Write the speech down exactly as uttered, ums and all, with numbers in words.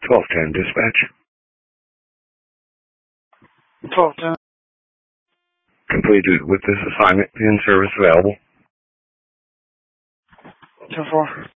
twelve ten dispatch. twelve ten. Completed with this assignment. In service available. ten four.